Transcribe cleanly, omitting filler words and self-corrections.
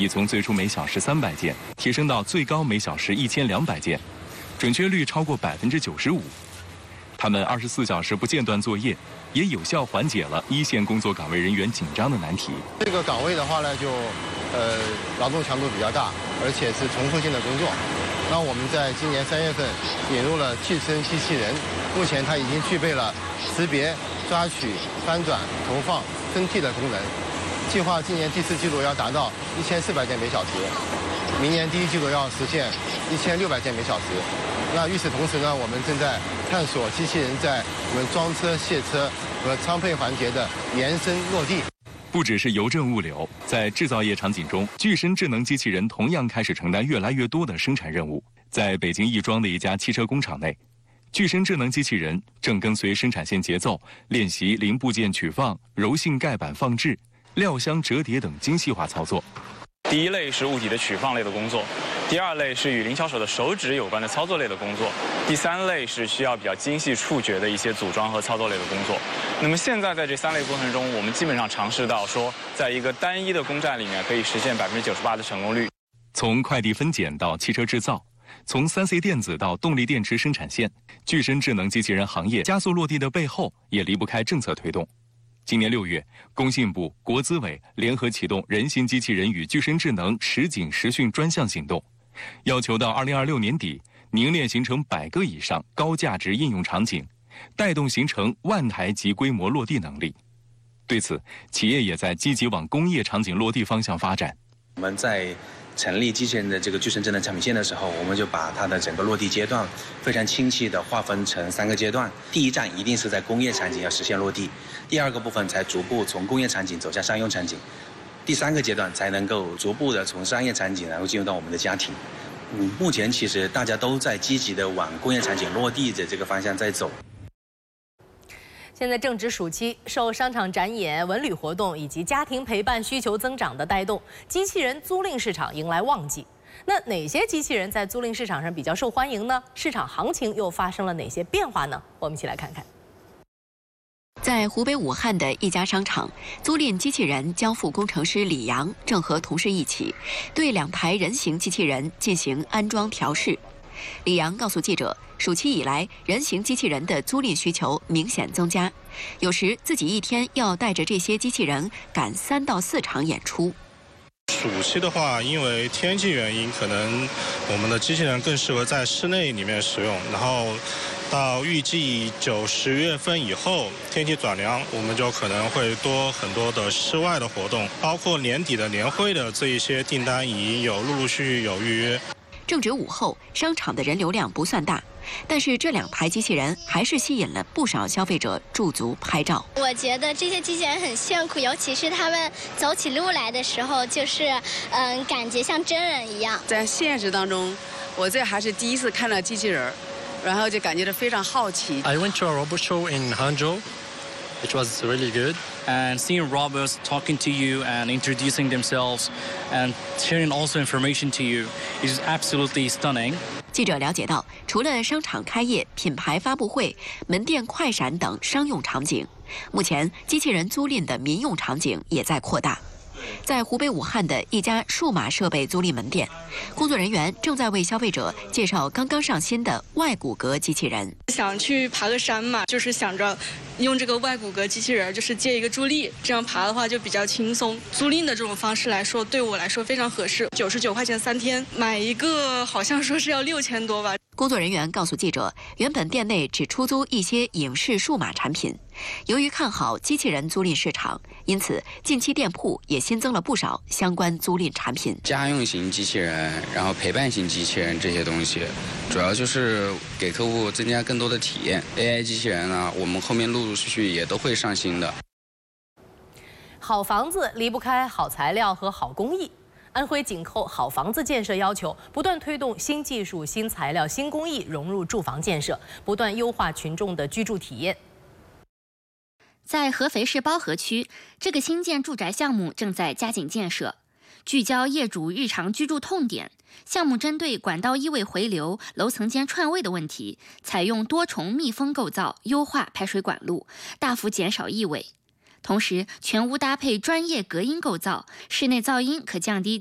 已从最初每小时300件提升到最高每小时1200件，准确率超过95%。他们24小时不间断作业，也有效缓解了一线工作岗位人员紧张的难题。 这个岗位的话呢，就劳动强度比较大，而且是重复性的工作。那我们在今年3月份引入了替身机器人，目前它已经具备了识别、抓取、翻转、投放、分替的功能。计划今年第4季度要达到1400件每小时，明年第1季度要实现1600件每小时。那与此同时呢，我们正在探索机器人在我们装车、卸车和仓配环节的延伸落地。 不只是邮政物流，在制造业场景中，具身智能机器人同样开始承担越来越多的生产任务。在北京亦庄的一家汽车工厂内，具身智能机器人正跟随生产线节奏练习零部件取放、柔性盖板放置、料箱折叠等精细化操作。 第一类是物体的取放类的工作，第2类是与灵巧手的手指有关的操作类的工作，第3类是需要比较精细触觉的一些组装和操作类的工作。那么现在在这3类过程中，我们基本上尝试到说，在一个单一的工站里面可以实现98%的成功率。 从快递分拣到汽车制造，从3C 电子到动力电池生产线，具身智能机器人行业加速落地的背后，也离不开政策推动。今年6月，工信部、国资委联合启动人形机器人与具身智能实景实训专项行动，要求到2026年底凝练形成100个以上高价值应用场景，带动形成10000台级规模落地能力。对此，企业也在积极往工业场景落地方向发展。 我们在成立机器人的这个具身智能产品线的时候，我们就把它的整个落地阶段非常清晰地划分成3个阶段。第一站一定是在工业场景要实现落地，第2个部分才逐步从工业场景走向商用场景，第3个阶段才能够逐步的从商业场景然后进入到我们的家庭。目前其实大家都在积极的往工业场景落地的这个方向在走。 现在正值暑期，受商场展演、文旅活动以及家庭陪伴需求增长的带动，机器人租赁市场迎来旺季。那哪些机器人在租赁市场上比较受欢迎呢？市场行情又发生了哪些变化呢？我们一起来看看。 在湖北武汉的一家商场，租赁机器人交付工程师李阳正和同事一起，对2台人形机器人进行安装调试。李阳告诉记者，暑期以来，人形机器人的租赁需求明显增加，有时自己一天要带着这些机器人赶3到4场演出。 暑期的话，因为天气原因，可能我们的机器人更适合在室内里面使用。然后到预计9、10月份以后，天气转凉，我们就可能会多很多的室外的活动，包括年底的年会的这一些订单已有陆续有预约。 正值午后，商场的人流量不算大，但是这2台机器人还是吸引了不少消费者驻足拍照。 我觉得这些机器人很炫酷，尤其是他们走起路来的时候，就是感觉像真人一样。 在现实当中，我这还是第一次看到机器人，然后就感觉到非常好奇。 I went to a robot show in Hangzhou. It was really good. And seeing robots talking to you and introducing themselves and sharing also information to you is absolutely stunning. 记者了解到，除了商场开业、品牌发布会、门店快闪等商用场景，目前机器人租赁的民用场景也在扩大。在湖北武汉的一家数码设备租赁门店，工作人员正在为消费者介绍刚刚上新的外骨骼机器人。 想去爬个山嘛，就是想着用这个外骨骼机器人，就是借一个助力，这样爬的话就比较轻松。租赁的这种方式来说，对我来说非常合适，99块钱3天，买一个好像说是要6000多吧。 工作人员告诉记者，原本店内只出租一些影视数码产品，由于看好机器人租赁市场，因此近期店铺也新增了不少相关租赁产品。 家用型机器人，然后陪伴型机器人这些东西，主要就是给客户增加更多的体验。AI 机器人呢，我们后面陆陆续续也都会上新的。 好房子离不开好材料和好工艺。安徽紧扣好房子建设要求，不断推动新技术、新材料、新工艺融入住房建设，不断优化群众的居住体验。 在合肥市包河区，这个新建住宅项目正在加紧建设，聚焦业主日常居住痛点。项目针对管道异味回流、楼层间串位的问题，采用多重密封构造，优化排水管路，大幅减少异味。同时，全屋搭配专业隔音构造，室内噪音可降低